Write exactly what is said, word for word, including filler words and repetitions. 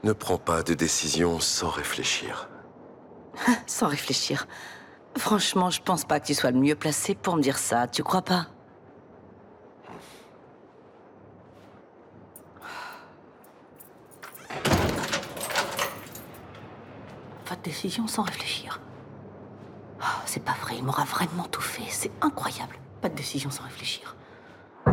Ne prends pas de décision sans réfléchir. Sans réfléchir. Franchement, je pense pas que tu sois le mieux placé pour me dire ça, tu crois pas? Pas de décision sans réfléchir. Oh, c'est pas vrai, il m'aura vraiment tout fait. C'est incroyable. Pas de décision sans réfléchir.